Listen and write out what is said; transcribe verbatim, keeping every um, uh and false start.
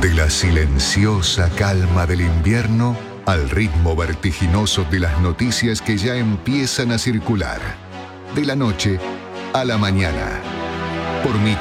De la silenciosa calma del invierno al ritmo vertiginoso de las noticias que ya empiezan a circular. De la noche a la mañana. Por mi